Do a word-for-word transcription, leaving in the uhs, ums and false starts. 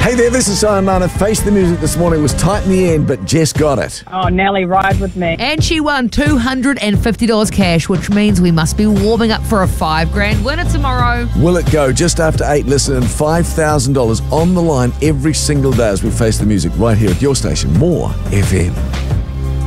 Hey there, this is Simon Mana. Face the Music this morning was tight in the end, but Jess got it. Oh, Nelly, ride with me. And she won two hundred fifty dollars cash, which means we must be warming up for a five grand winner tomorrow. Will it go just after eight? Listen, and five thousand dollars on the line every single day as we face the music right here at your station. More F M.